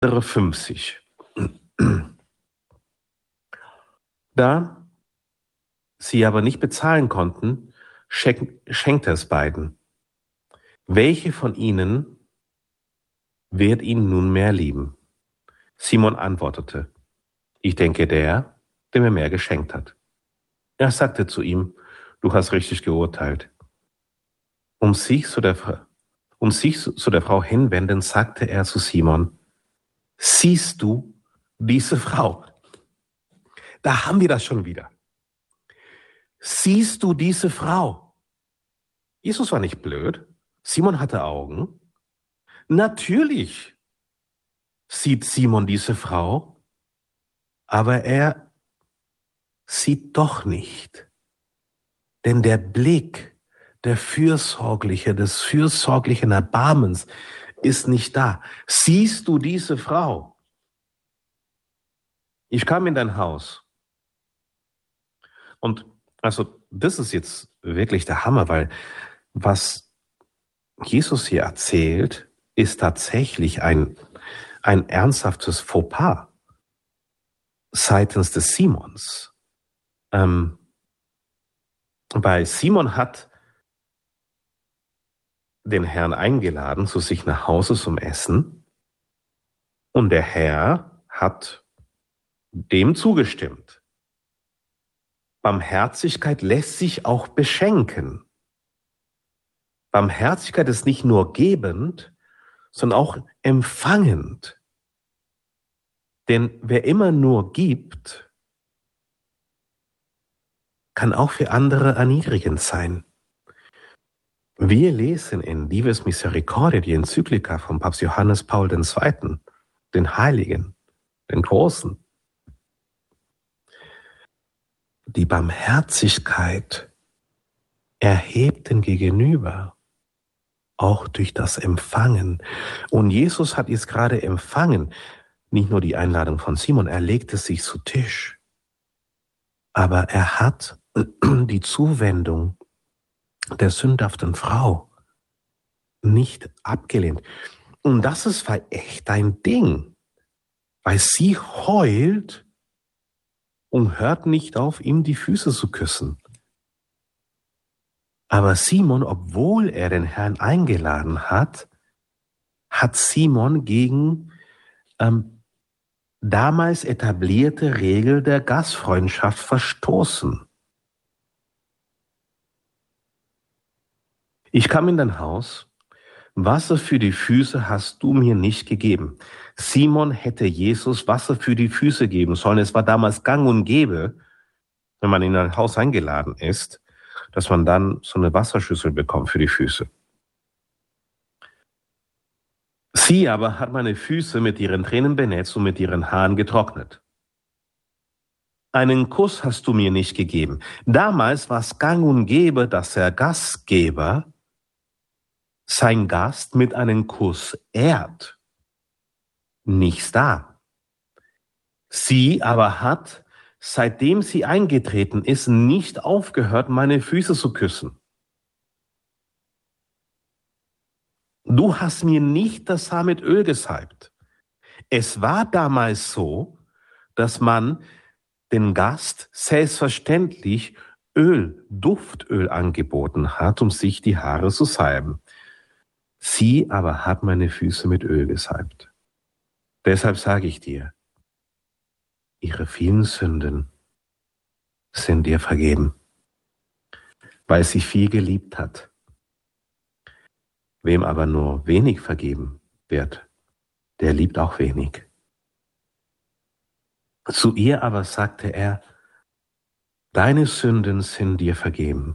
50. Da sie aber nicht bezahlen konnten, schenkte es beiden. Welche von ihnen wird ihn nunmehr lieben? Simon antwortete, ich denke der mir mehr geschenkt hat. Er sagte zu ihm, du hast richtig geurteilt. Um sich zu der Frau hinwendend, sagte er zu Simon, siehst du diese Frau? Da haben wir das schon wieder. Siehst du diese Frau? Jesus war nicht blöd. Simon hatte Augen. Natürlich sieht Simon diese Frau, aber er sieht doch nicht. Denn der Blick des fürsorglichen Erbarmens ist nicht da. Siehst du diese Frau? Ich kam in dein Haus. Und also das ist jetzt wirklich der Hammer, weil was Jesus hier erzählt, ist tatsächlich ein ernsthaftes Fauxpas seitens des Simons. Weil Simon hat den Herrn eingeladen zu sich nach Hause zum Essen und der Herr hat dem zugestimmt. Barmherzigkeit lässt sich auch beschenken. Barmherzigkeit ist nicht nur gebend, sondern auch empfangend. Denn wer immer nur gibt, kann auch für andere erniedrigend sein. Wir lesen in Dives Misericordiae, die Enzyklika von Papst Johannes Paul II., den Heiligen, den Großen. Die Barmherzigkeit erhebt den Gegenüber, auch durch das Empfangen. Und Jesus hat es gerade empfangen, nicht nur die Einladung von Simon, er legte sich zu Tisch, aber er hat die Zuwendung der sündhaften Frau nicht abgelehnt. Und das war echt ein Ding, weil sie heult und hört nicht auf, ihm die Füße zu küssen. Aber Simon, obwohl er den Herrn eingeladen hat, hat Simon gegen damals etablierte Regel der Gastfreundschaft verstoßen. Ich kam in dein Haus, Wasser für die Füße hast du mir nicht gegeben. Simon hätte Jesus Wasser für die Füße geben sollen. Es war damals gang und gäbe, wenn man in ein Haus eingeladen ist, dass man dann so eine Wasserschüssel bekommt für die Füße. Sie aber hat meine Füße mit ihren Tränen benetzt und mit ihren Haaren getrocknet. Einen Kuss hast du mir nicht gegeben. Damals war es gang und gäbe, dass der Gastgeber sein Gast mit einem Kuss ehrt. Nichts da. Sie aber hat, seitdem sie eingetreten ist, nicht aufgehört, meine Füße zu küssen. Du hast mir nicht das Haar mit Öl gesalbt. Es war damals so, dass man den Gast selbstverständlich Duftöl angeboten hat, um sich die Haare zu salben. Sie aber hat meine Füße mit Öl gesalbt. Deshalb sage ich dir, ihre vielen Sünden sind dir vergeben, weil sie viel geliebt hat. Wem aber nur wenig vergeben wird, der liebt auch wenig. Zu ihr aber sagte er, deine Sünden sind dir vergeben.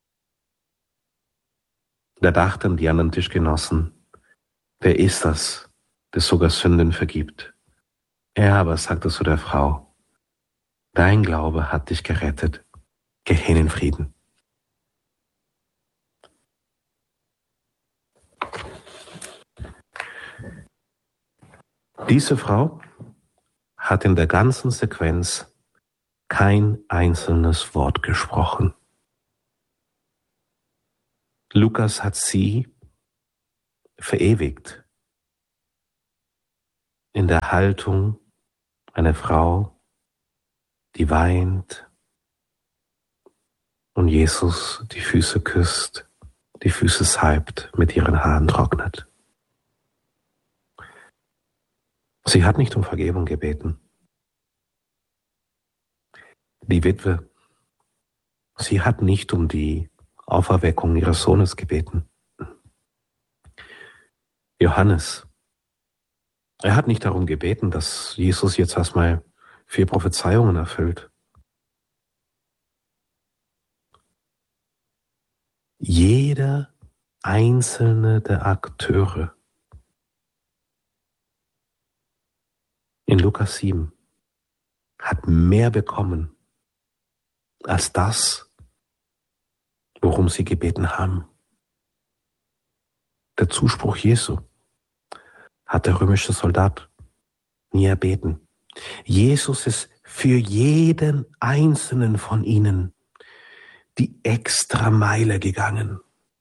Da dachten die anderen Tischgenossen, wer ist das, der sogar Sünden vergibt? Er aber sagte zu der Frau, dein Glaube hat dich gerettet. Geh hin in Frieden. Diese Frau hat in der ganzen Sequenz kein einzelnes Wort gesprochen. Lukas hat sie verewigt. in der Haltung einer Frau, die weint und Jesus die Füße küsst, die Füße salbt, mit ihren Haaren trocknet. Sie hat nicht um Vergebung gebeten. Die Witwe, sie hat nicht um die Auferweckung ihres Sohnes gebeten. Johannes, er hat nicht darum gebeten, dass Jesus jetzt erstmal 4 Prophezeiungen erfüllt. Jeder einzelne der Akteure in Lukas 7 hat mehr bekommen als das, worum sie gebeten haben. Der Zuspruch Jesu hat der römische Soldat nie erbeten. Jesus ist für jeden einzelnen von ihnen die Extrameile gegangen.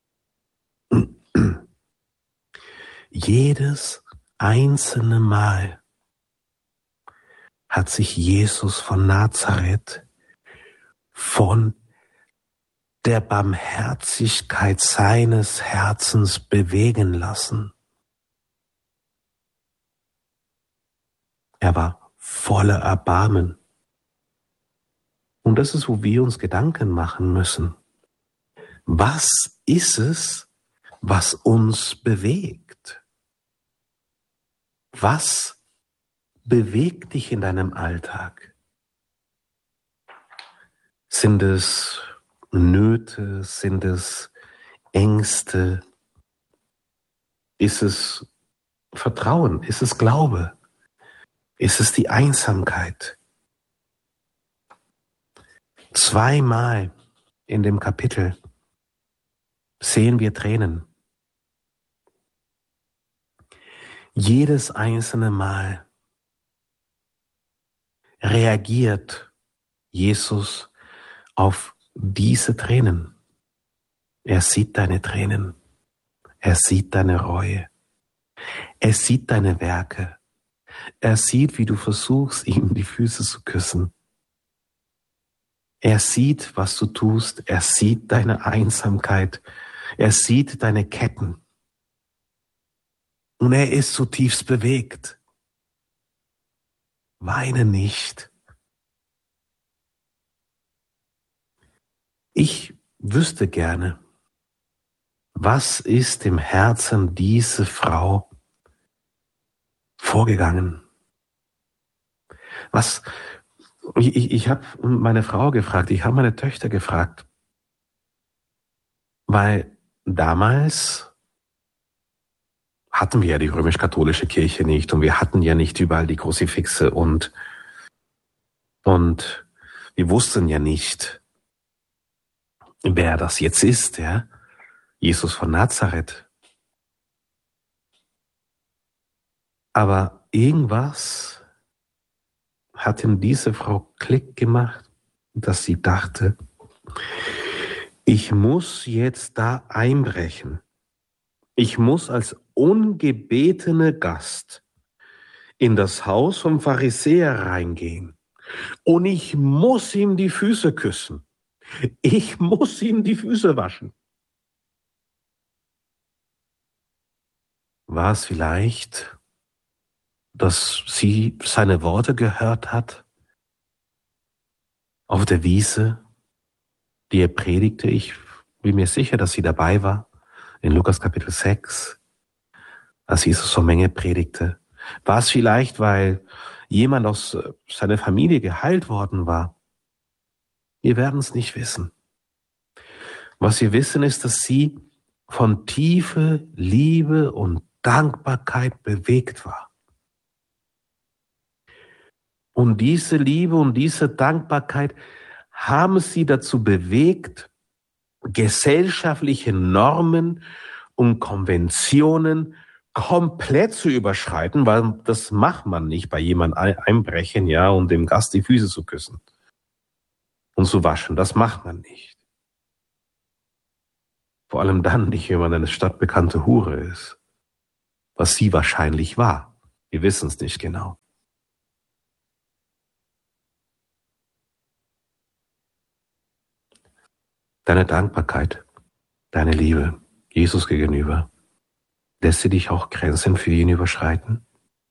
Jedes einzelne Mal hat sich Jesus von Nazareth von der Barmherzigkeit seines Herzens bewegen lassen. Er war voller Erbarmen. Und das ist, wo wir uns Gedanken machen müssen. Was ist es, was uns bewegt? Was bewegt dich in deinem Alltag? Sind es Nöte? Sind es Ängste? Ist es Vertrauen? Ist es Glaube? Ist es die Einsamkeit? 2-mal in dem Kapitel sehen wir Tränen. Jedes einzelne Mal reagiert Jesus auf diese Tränen. Er sieht deine Tränen. Er sieht deine Reue. Er sieht deine Werke. Er sieht, wie du versuchst, ihm die Füße zu küssen. Er sieht, was du tust. Er sieht deine Einsamkeit. Er sieht deine Ketten. Und er ist zutiefst bewegt. Weine nicht. Ich wüsste gerne, was ist im Herzen dieser Frau vorgegangen? Ich habe meine Frau gefragt, ich habe meine Töchter gefragt, weil damals hatten wir ja die römisch-katholische Kirche nicht und wir hatten ja nicht überall die Kruzifixe und wir wussten ja nicht, wer das jetzt ist, ja? Jesus von Nazareth. Aber irgendwas hat in diese Frau Klick gemacht, dass sie dachte, ich muss jetzt da einbrechen. Ich muss als ungebetene Gast in das Haus vom Pharisäer reingehen und ich muss ihm die Füße küssen. Ich muss ihm die Füße waschen. War es vielleicht, dass sie seine Worte gehört hat auf der Wiese, die er predigte? Ich bin mir sicher, dass sie dabei war in Lukas Kapitel 6, als Jesus zur Menge predigte. War es vielleicht, weil jemand aus seiner Familie geheilt worden war? Wir werden es nicht wissen. Was wir wissen, ist, dass sie von tiefe Liebe und Dankbarkeit bewegt war. Und diese Liebe und diese Dankbarkeit haben sie dazu bewegt, gesellschaftliche Normen und Konventionen komplett zu überschreiten, weil das macht man nicht bei jemandem einbrechen, ja, und dem Gast die Füße zu küssen und zu waschen. Das macht man nicht. Vor allem dann nicht, wenn man eine stadtbekannte Hure ist, was sie wahrscheinlich war. Wir wissen es nicht genau. Deine Dankbarkeit, deine Liebe Jesus gegenüber, lässt sie dich auch Grenzen für ihn überschreiten?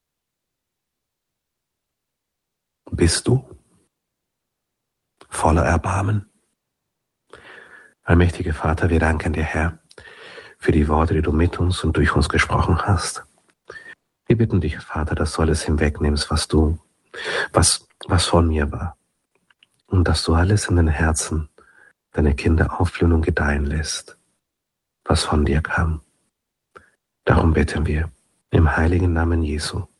Bist du voller Erbarmen? Allmächtiger Vater, wir danken dir, Herr, für die Worte, die du mit uns und durch uns gesprochen hast. Wir bitten dich, Vater, dass du alles hinwegnimmst, was von mir war. Und dass du alles in den Herzen deiner Kinder aufblühen und gedeihen lässt, was von dir kam. Darum bitten wir, im heiligen Namen Jesu.